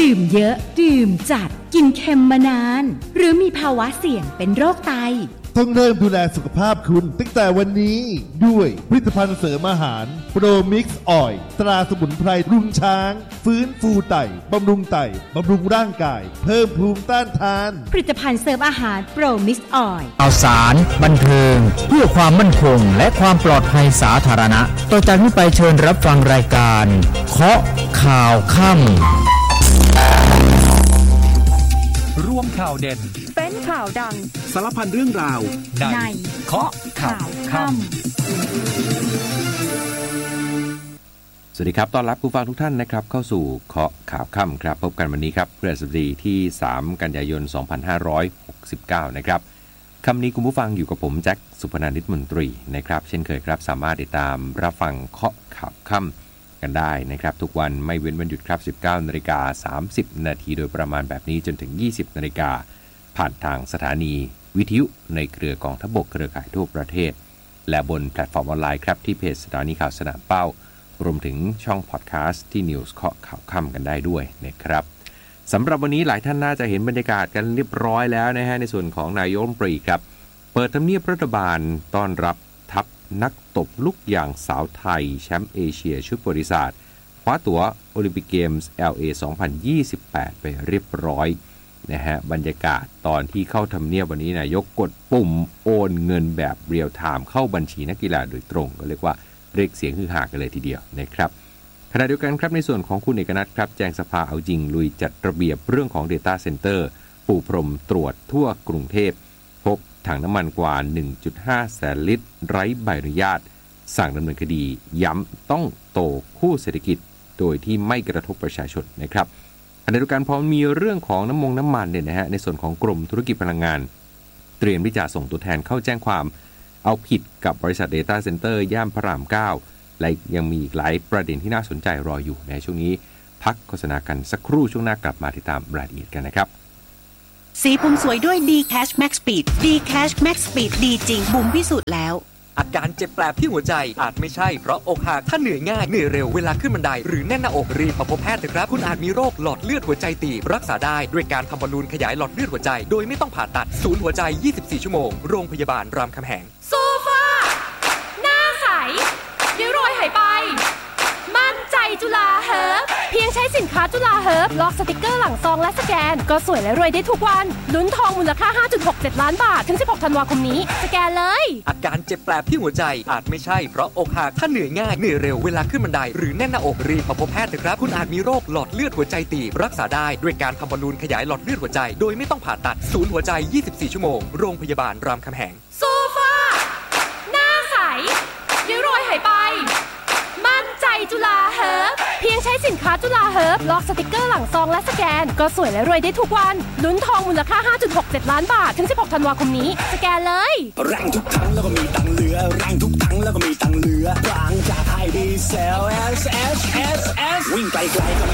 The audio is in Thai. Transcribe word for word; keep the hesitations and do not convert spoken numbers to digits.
ดื่มเยอะดื่มจัดกินเค็มมานานหรือมีภาวะเสี่ยงเป็นโรคไตต้องเริ่มดูแลสุขภาพคุณตั้งแต่วันนี้ด้วยผลิตภัณฑ์เสริมอาหารโปรมิกซ์ออยล์ตราสมุนไพรรุ่งช้างฟื้นฟูไตบำรุงไตบำรุงร่างกายเพิ่มภูมิต้านทานผลิตภัณฑ์เสริมอาหารโปรมิกซ์ออยล์ข่าวสารบันเทิงเพื่อความมั่นคงและความปลอดภัยสาธารณะต่อจากนี้ไปเชิญรับฟังรายการเคาะข่าวค่ำร่วมข่าวเด่นเป็นข่าวดังสารพันเรื่องราวในเคาะข่าวค่ำสวัสดีครับต้อนรับผู้ฟังทุกท่านนะครับเข้าสู่เคาะข่าวค่ำครับพบกันวันนี้ครับพฤหัสบดีที่สามกันยายนสองพันห้าร้อยหกสิบเก้านะครับค่ำนี้คุณผู้ฟังอยู่กับผมแจ็คสุพนันท์นิตมนตรีนะครับเช่นเคยครับสามารถติดตามรับฟังเคาะข่าวค่ำกันได้นะครับทุกวันไม่เว้นวันหยุดครับ สิบเก้านาฬิกาสามสิบนาทีโดยประมาณแบบนี้จนถึง ยี่สิบนาฬิกาผ่านทางสถานีวิทยุในเครือกองทัพบกเครือข่ายทั่วประเทศและบนแพลตฟอร์มออนไลน์ครับที่เพจสถานีข่าวสนามเป้ารวมถึงช่องพอดแคสต์ที่ News เคาะข่าวค่ำกันได้ด้วยนะครับสำหรับวันนี้หลายท่านน่าจะเห็นบรรยากาศกันเรียบร้อยแล้วนะฮะในส่วนของนายกรัฐมนตรีครับเปิดทำเนียบรัฐบาลต้อนรับทัพนักตบลูกยางสาวไทยแชมป์เอเชียชุดประวัติศาสตร์คว้าตั๋วโอลิมปิกเกมส์ แอล เอ สองพันยี่สิบแปดไปเรียบร้อยนะฮะบรรยากาศตอนที่เข้าทำเนียบวันนี้นายกกดปุ่มโอนเงินแบบเรียลไทม์เข้าบัญชีนักกีฬาโดยตรงก็เรียกว่าเรียกเสียงฮือฮากันเลยทีเดียวนะครับขณะเดียวกันครับในส่วนของคุณเอกนัทครับแจ้งสภาเอาจริงลุยจัดระเบียบเรื่องของ Data Center ปูพรมตรวจทั่วกรุงเทพพบถังน้ำมันกว่า หนึ่งจุดห้า แสนลิตรไร้ใบอนุญาตสั่งดำเนินคดีย้ำต้องโตคู่เศรษฐกิจโดยที่ไม่กระทบประชาชนนะครับขณะเดียวกันพอมีเรื่องของน้ำมงน้ำมันเนี่ยนะฮะในส่วนของกรมธุรกิจพลังงานเตรียมที่จะส่งตัวแทนเข้าแจ้งความเอาผิดกับบริษัท Data Center ย่านพระรามเก้าและยังมีอีกหลายประเด็นที่น่าสนใจรออยู่ในช่วงนี้พักโฆษณากันสักครู่ช่วงหน้ากลับมาติดตามรายละเอียดกันนะครับสีผมสวยด้วย D-Cash Max Speed D-Cash Max Speed ดีจริงบุ๋มพิสูจน์แล้วอาการเจ็บแปลบที่หัวใจอาจไม่ใช่เพราะอกหักถ้าเหนื่อยง่ายเหนื่อยเร็วเวลาขึ้นบันไดหรือแน่นหน้าอกรีบมาพบแพทย์เถอะครับคุณอาจมีโรคหลอดเลือดหัวใจตีบรักษาได้ด้วยการทำบอลลูนขยายหลอดเลือดหัวใจโดยไม่ต้องผ่าตัดศูนย์หัวใจยี่สิบสี่ชั่วโมงโรงพยาบาลรามคำแหงโซฟาหน้าใสริ้วรอยหายไปมั่นใจจุฬาเฮิร์บเพียงใช้สินค้าจุฬาเฮิร์บล็อกสติกเกอร์หลังซองและสแกนก็สวยและรวยได้ทุกวันลุ้นทองมูลค่า ห้าจุดหกเจ็ด ล้านบาทถึงสิบหกธันวาคมนี้สแกนเลยอาการเจ็บแปลบที่หัวใจอาจไม่ใช่เพราะอกหักถ้าเหนื่อยง่ายเหนื่อยเร็วเวลาขึ้นบันไดหรือแน่นหน้าอกรีบมาพบแพทย์เถอะครับคุณอาจมีโรคหลอดเลือดหัวใจตีบรักษาได้ด้วยการทำบอลลูนขยายหลอดเลือดหัวใจโดยไม่ต้องผ่าตัดศูนย์หัวใจยี่สิบสี่ชั่วโมงโรงพยาบาลรามคำแหงโซฟาหน้าใสริ้วรอยหายไปมั่นใจจุฬาเฮิร์บเพียงใช้สินค้าจุฬาเฮิร์บล็อกสติกเกอร์หลังซองและสแกนก็สวยและรวยได้ทุกวันลุ้นทองมูลค่า ห้าจุดหกเจ็ด ล้านบาทถึงสิบหกธันวาคมนี้สแกนเลยแรงทุกครั้งแล้วก็มีตังเหลือแรงทุกครั้งแล้วก็มีตังเหลือบางจากไทยดีเซล เอส เอส เอส เอส วิ่งไกลๆก็